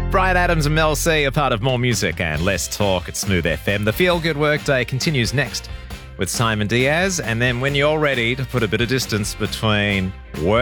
Brian Adams and Mel C are part of More Music and Less Talk at Smooth FM. The Feel Good Workday continues next with Simon Diaz. And then when you're ready to put a bit of distance between work